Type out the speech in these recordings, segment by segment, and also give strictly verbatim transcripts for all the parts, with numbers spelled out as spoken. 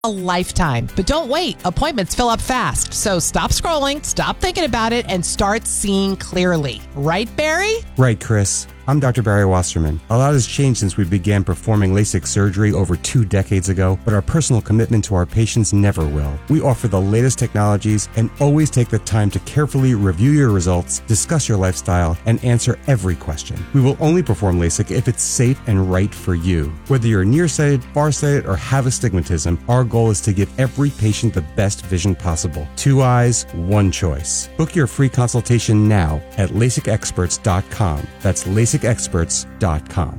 A lifetime. But don't wait. Appointments fill up fast. So stop scrolling, stop thinking about it, and start seeing clearly. Right, Barry? Right, Chris. I'm Doctor Barry Wasserman. A lot has changed since we began performing LASIK surgery over two decades ago, but our personal commitment to our patients never will. We offer the latest technologies and always take the time to carefully review your results, discuss your lifestyle, and answer every question. We will only perform LASIK if it's safe and right for you. Whether you're nearsighted, farsighted, or have astigmatism, our goal is to give every patient the best vision possible. Two eyes, one choice. Book your free consultation now at LASIK experts dot com. That's LASIK experts dot com.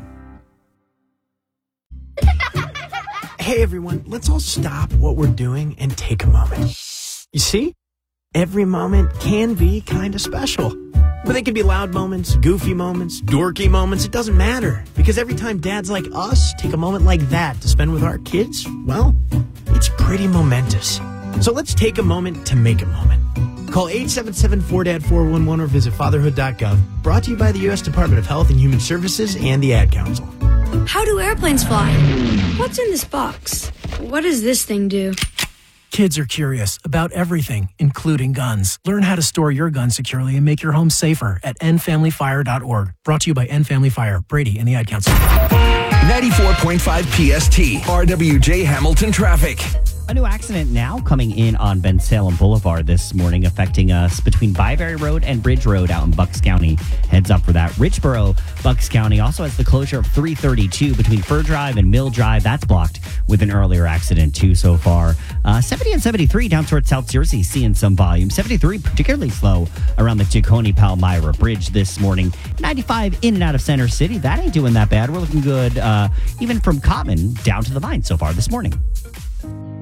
Hey everyone, let's all stop what we're doing and take a moment. You see? Every moment can be kind of special. But they can be loud moments, goofy moments, dorky moments, it doesn't matter. Because every time dads like us take a moment like that to spend with our kids, well, it's pretty momentous. So let's take a moment to make a moment. Call eight seven seven four D A D four one one or visit fatherhood dot gov. Brought to you by the U S Department of Health and Human Services and the Ad Council. How do airplanes fly? What's in this box? What does this thing do? Kids are curious about everything, including guns. Learn how to store your gun securely and make your home safer at end family fire dot org. Brought to you by End Family Fire, Brady, and the Ad Council. ninety-four point five P S T, R W J Hamilton traffic. A new accident now coming in on Ben Salem Boulevard this morning, affecting us between Byberry Road and Bridge Road out in Bucks County. Heads up for that. Richboro, Bucks County also has the closure of three thirty-two between Fur Drive and Mill Drive. That's blocked with an earlier accident too so far. Uh, seventy and seventy-three down towards South Jersey, seeing some volume. seventy-three particularly slow around the Tacony Palmyra Bridge this morning. ninety-five in and out of Center City. That ain't doing that bad. We're looking good uh, even from Common down to the Vine so far this morning.